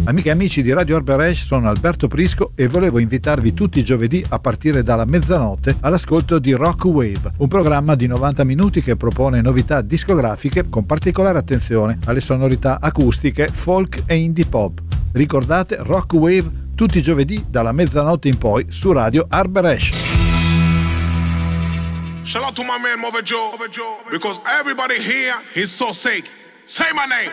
Amiche e amici di Radio Arberash, sono Alberto Prisco e volevo invitarvi tutti i giovedì a partire dalla mezzanotte all'ascolto di Rock Wave, un programma di 90 minuti che propone novità discografiche con particolare attenzione alle sonorità acustiche, folk e indie pop. Ricordate Rock Wave tutti i giovedì dalla mezzanotte in poi su Radio Arberash. Shout out to my man Mother Joe, because everybody here is so sick. Say my name.